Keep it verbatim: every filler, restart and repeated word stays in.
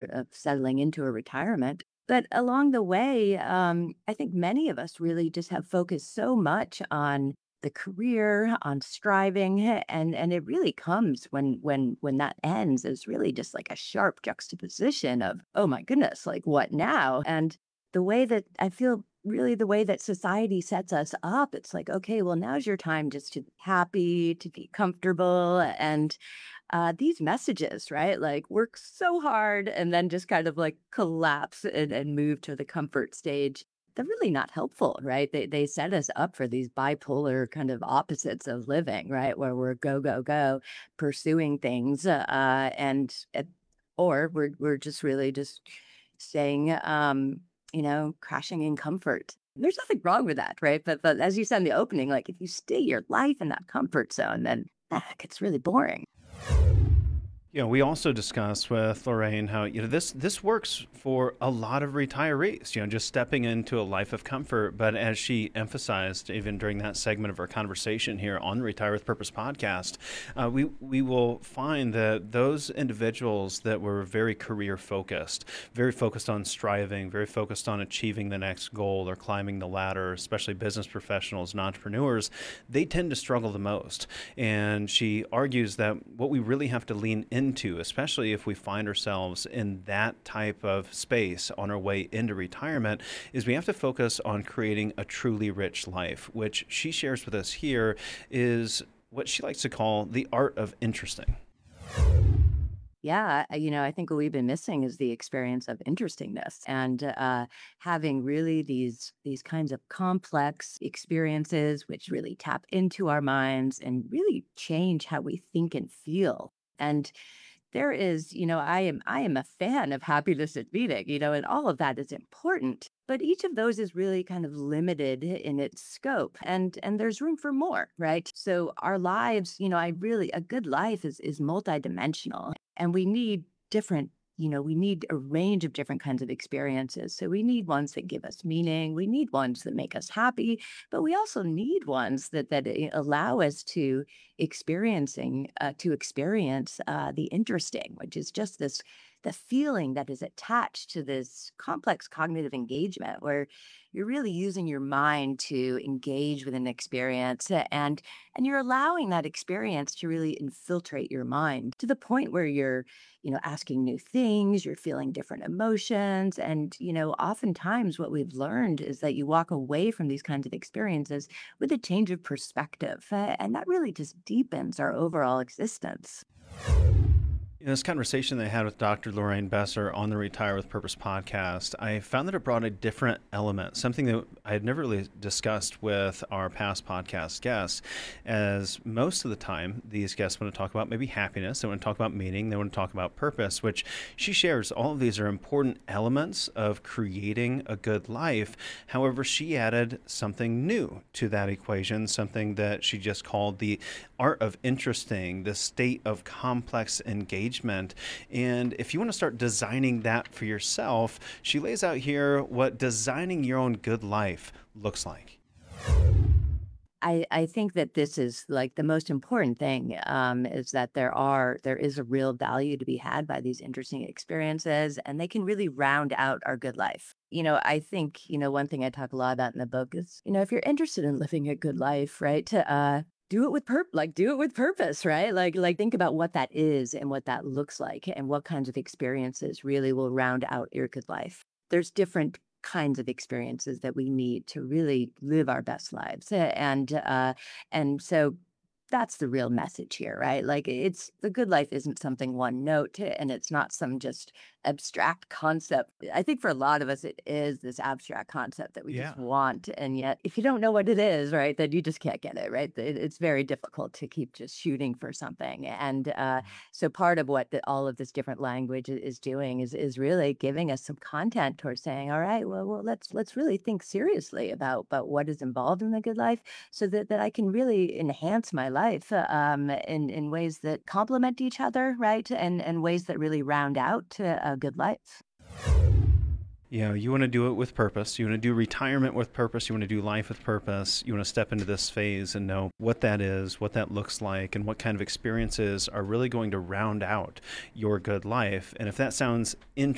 of settling into a retirement. But along the way, um, I think many of us really just have focused so much on the career, on striving, eh, and and it really comes when when when that ends is really just like a sharp juxtaposition of, oh my goodness, like what now? And the way that I feel really the way that society sets us up, it's like, okay, well, now's your time just to be happy, to be comfortable. And uh, these messages, right? Like work so hard and then just kind of like collapse and, and move to the comfort stage. They're really not helpful, right? They they set us up for these bipolar kind of opposites of living, right? Where we're go go go, pursuing things, uh, and uh, or we're we're just really just staying, um, you know, crashing in comfort. There's nothing wrong with that, right? But but as you said in the opening, like if you stay your life in that comfort zone, then that gets really boring. You know, we also discussed with Lorraine how, you know, this this works for a lot of retirees, you know, just stepping into a life of comfort. But as she emphasized, even during that segment of our conversation here on the Retire with Purpose podcast, uh, we we will find that those individuals that were very career focused, very focused on striving, very focused on achieving the next goal or climbing the ladder, especially business professionals and entrepreneurs, they tend to struggle the most. And she argues that what we really have to lean into, especially if we find ourselves in that type of space on our way into retirement, is we have to focus on creating a truly rich life, which she shares with us here is what she likes to call the art of interesting. Yeah, I- you know, I think what we've been missing is the experience of interestingness and uh, having really these these kinds of complex experiences, which really tap into our minds and really change how we think and feel. And there is, you know, I am I am a fan of happiness at meeting, you know, and all of that is important. But each of those is really kind of limited in its scope and and there's room for more, right? So our lives, you know, I really a good life is is multidimensional and we need different you know, we need a range of different kinds of experiences. So we need ones that give us meaning. We need ones that make us happy, but we also need ones that that eh, allow us to experiencing uh, to experience uh, the interesting, which is just this the feeling that is attached to this complex cognitive engagement where you're really using your mind to engage with an experience uh, and and you're allowing that experience to really infiltrate your mind to the point where you're you know asking new things, you're feeling different emotions, and you know oftentimes what we've learned is that you walk away from these kinds of experiences with a change of perspective. Uh, and that really just deepens our overall existence. In this conversation that I had with Doctor Lorraine Besser on the Retire with Purpose podcast, I found that it brought a different element, something that I had never really discussed with our past podcast guests, as most of the time, these guests want to talk about maybe happiness, they want to talk about meaning, they want to talk about purpose, which she shares all of these are important elements of creating a good life. However, she added something new to that equation, something that she just called the art of interesting, the state of complex engagement. And if you want to start designing that for yourself, she lays out here what designing your own good life looks like. I, I think that this is like the most important thing um, is that there are there is a real value to be had by these interesting experiences and they can really round out our good life. You know, I think, you know, one thing I talk a lot about in the book is, you know, if you're interested in living a good life, right, to uh do it with purp like do it with purpose, right? Like like think about what that is and what that looks like and what kinds of experiences really will round out your good life. There's different kinds of experiences that we need to really live our best lives. A- And uh and so that's the real message here, right? Like it's the good life isn't something one note and it's not some just abstract concept. I think for a lot of us it is this abstract concept that we just Yeah. want. And yet if you don't know what it is, right, then you just can't get it, right? It- it's very difficult to keep just shooting for something. And uh Mhm. so part of what the, all of this different language i- is doing is is really giving us some content towards saying, all right, well, well, let's let's really think seriously about about what is involved in the good life, so that that I can really enhance my life uh, um, in in ways that complement each other, right, and and ways that really round out uh, a good life. You know, you want to do it with purpose. You want to do retirement with purpose. You want to do life with purpose. You want to step into this phase and know what that is, what that looks like, and what kind of experiences are really going to round out your good life. And if that sounds interesting,